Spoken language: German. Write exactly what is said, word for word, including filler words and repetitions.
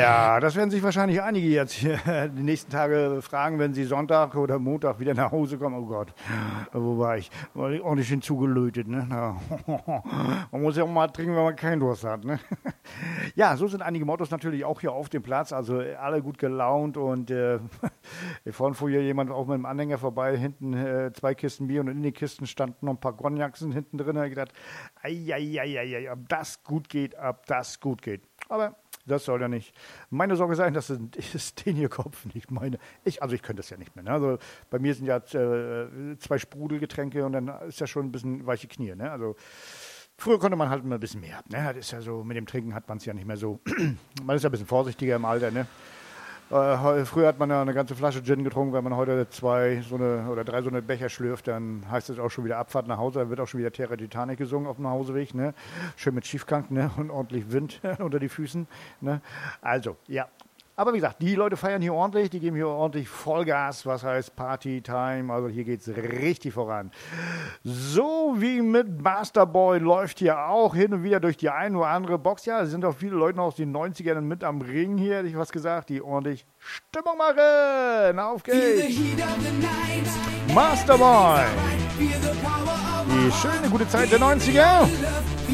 Ja, das werden sich wahrscheinlich einige jetzt hier die nächsten Tage fragen, wenn sie Sonntag oder Montag wieder nach Hause kommen. Oh Gott, wo war ich? War ich ordentlich hinzugelötet, ne? Na, man muss ja auch mal trinken, wenn man keinen Durst hat, ne? Ja, so sind einige Mottos natürlich auch hier auf dem Platz, also alle gut gelaunt und äh, vorhin fuhr hier jemand auch mit dem Anhänger vorbei, hinten äh, zwei Kisten Bier und in den Kisten standen noch ein paar Cognacs hinten drin. Da habe ich gedacht, ei, ei, ei, ei, ei, ob das gut geht, ob das gut geht. Aber das soll ja nicht meine Sorge sein, das ist, ist den hier Kopf nicht meine. Ich, also ich könnte das ja nicht mehr. Ne? Also bei mir sind ja äh, zwei Sprudelgetränke und dann ist ja schon ein bisschen weiche Knie. Ne? Also früher konnte man halt immer ein bisschen mehr. Ne? Das ist ja so, mit dem Trinken hat man es ja nicht mehr so. Man ist ja ein bisschen vorsichtiger im Alter. Ne? Äh, früher hat man ja eine ganze Flasche Gin getrunken, wenn man heute zwei so eine oder drei so eine Becher schlürft, dann heißt es auch schon wieder Abfahrt nach Hause, da wird auch schon wieder Terra Titanic gesungen auf dem Hauseweg, ne? Schön mit Schiefgang, ne? Und ordentlich Wind unter die Füßen, ne? Also, ja. Aber wie gesagt, die Leute feiern hier ordentlich, die geben hier ordentlich Vollgas, was heißt Party-Time, also hier geht's richtig voran. So wie mit Masterboy läuft hier auch hin und wieder durch die ein oder andere Box. Ja, es sind auch viele Leute aus den neunzigern mit am Ring hier, hätte ich was gesagt, die ordentlich Stimmung machen. Auf geht's! Masterboy! Die schöne, gute Zeit der neunziger.